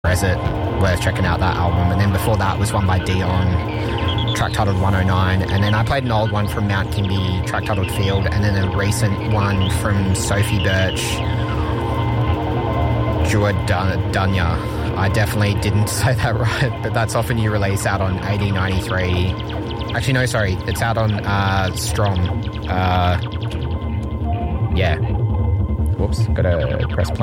Resit, worth checking out that album. And then before that was one by Dion, track titled 109. And then I played an old one from Mount Kimby, track titled Field. And then a recent one from Sophie Birch, Dunya. I definitely didn't say that right, but that's off a new release out on 1893. Actually, no, sorry. It's out on Strong. Yeah. Whoops, gotta press play.